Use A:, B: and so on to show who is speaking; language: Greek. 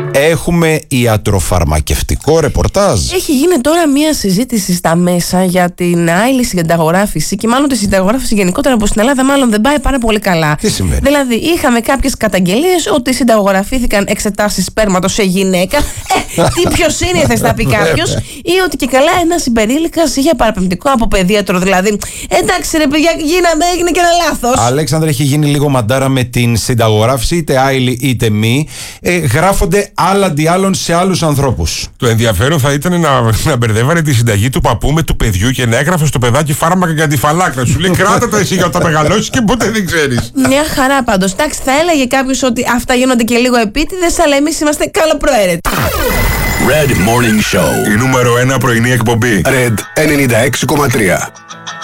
A: Έχουμε ιατροφαρμακευτικό ρεπορτάζ.
B: Έχει γίνει τώρα μία συζήτηση στα μέσα για την άειλη συνταγογράφηση και μάλλον τη συνταγογράφηση γενικότερα που στην Ελλάδα μάλλον δεν πάει πάρα πολύ καλά.
A: Τι σημαίνει?
B: Δηλαδή, είχαμε κάποιες καταγγελίες ότι συνταγογραφήθηκαν εξετάσεις σπέρματος σε γυναίκα. Τι πιο σύνηθε θα πει κάποιος, ή ότι και καλά ένας υπερήλικας είχε παραπεμπτικό από παιδίατρο. Δηλαδή, εντάξει ρε παιδιά, έγινε και ένα λάθος.
A: Αλέξανδρα, έχει γίνει λίγο μαντάρα με την συνταγογράφηση, είτε άειλη είτε μη. Γράφονται άλλα αντί άλλων σε άλλους ανθρώπους.
C: Το ενδιαφέρον θα ήταν να μπερδεύανε τη συνταγή του παππού με του παιδιού και να έγραφε στο παιδάκι φάρμακα για τη φαλάκρα. Σου λέει κράτα τα εσύ για όταν μεγαλώσεις και ποτέ δεν ξέρεις.
B: Μια χαρά πάντως. Εντάξει, θα έλεγε κάποιος ότι αυτά γίνονται και λίγο επίτηδες, αλλά εμείς είμαστε καλοπροαίρετοι.
D: Red Morning Show.
C: Η νούμερο 1 πρωινή εκπομπή.
D: Red 96,3.